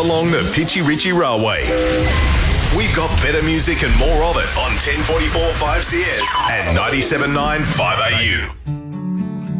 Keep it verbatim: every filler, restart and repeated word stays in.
along the Pitchy Ritchie Railway. We've got better music and more of it on ten forty-four five C S and ninety-seven point nine five A U.